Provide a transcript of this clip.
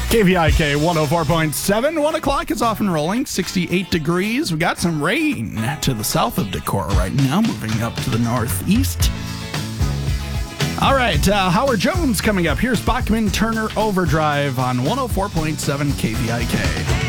KVIK 104.7. 1 o'clock is off and rolling. 68 degrees. We got some rain to the south of Decorah right now, moving up to the northeast. All right, Howard Jones coming up. Here's Bachman Turner Overdrive on 104.7 KVIK.